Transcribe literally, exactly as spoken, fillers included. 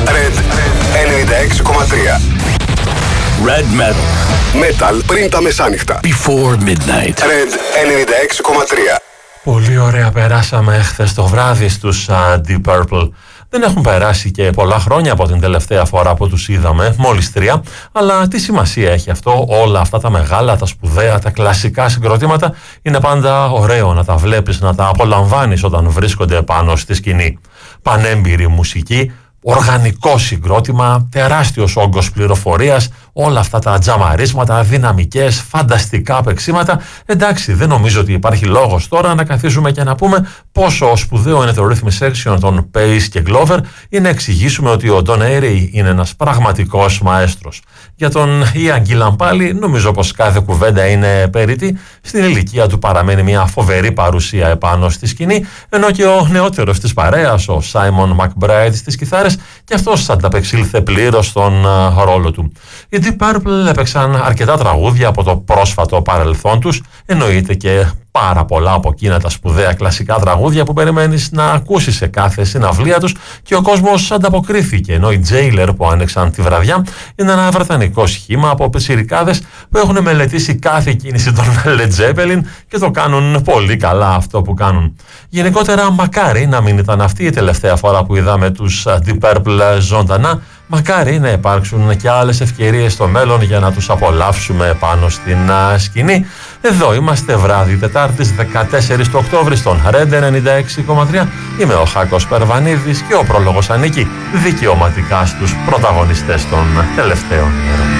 Red ενενήντα έξι κόμμα τρία. Red Metal. Metal πριν τα μεσάνυχτα. Before midnight. Red ενενήντα έξι κόμμα τρία. Πολύ ωραία περάσαμε χθες το βράδυ στους uh, Deep Purple. Δεν έχουν περάσει και πολλά χρόνια από την τελευταία φορά που τους είδαμε, μόλις τρία, αλλά τι σημασία έχει αυτό? Όλα αυτά τα μεγάλα, τα σπουδαία, τα κλασικά συγκροτήματα είναι πάντα ωραίο να τα βλέπεις, να τα απολαμβάνεις όταν βρίσκονται πάνω στη σκηνή. Πανέμπειρη μουσική, οργανικό συγκρότημα, τεράστιος όγκος πληροφορίας, όλα αυτά τα τζαμαρίσματα, δυναμικές, φανταστικά παίξήματα. Εντάξει, δεν νομίζω ότι υπάρχει λόγος τώρα να καθίσουμε και να πούμε πόσο σπουδαίο είναι το rhythm section των Pace και Glover ή να εξηγήσουμε ότι ο Don Airey είναι ένας πραγματικός μαέστρος. Για τον Ian Gillan πάλι νομίζω πως κάθε κουβέντα είναι περίτη. Στην ηλικία του παραμένει μια φοβερή παρουσία επάνω στη σκηνή, ενώ και ο νεότερος της παρέας, ο Simon McBride στις κιθάρες, και αυτός ανταπεξήλθε πλήρως στον uh, ρόλο του. Οι Deep Purple έπαιξαν αρκετά τραγούδια από το πρόσφατο παρελθόν τους, εννοείται και πάρα πολλά από εκείνα τα σπουδαία κλασικά τραγούδια που περιμένεις να ακούσεις σε κάθε συναυλία τους, και ο κόσμος ανταποκρίθηκε, ενώ οι Jailer που άνοιξαν τη βραδιά είναι ένα βρετανικό σχήμα από πιτσιρικάδες που έχουν μελετήσει κάθε κίνηση των Led Zeppelin και το κάνουν πολύ καλά αυτό που κάνουν. Γενικότερα μακάρι να μην ήταν αυτή η τελευταία φορά που είδαμε τους Deep Purple ζωντανά. Μακάρι να υπάρξουν και άλλες ευκαιρίες στο μέλλον για να τους απολαύσουμε πάνω στην uh, σκηνή. Εδώ είμαστε βράδυ Τετάρτης δεκατέσσερις του Οκτώβρη στον Red ενενήντα έξι κόμμα τρία. Είμαι ο Χάκος Περβανίδης και ο πρόλογος ανήκει δικαιωματικά στους πρωταγωνιστές των τελευταίων ημερών.